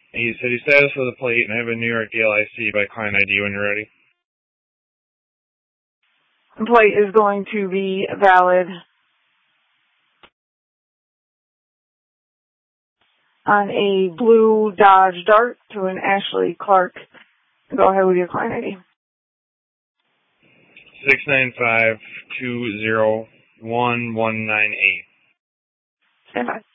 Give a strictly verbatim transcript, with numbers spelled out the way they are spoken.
He said he status for the plate, and I have a New York D L I C by client I D when you're ready. The plate is going to be valid on a blue Dodge Dart to an Ashley Clark. Go ahead with your client I D. six nine five two zero one one nine eight. Stand by.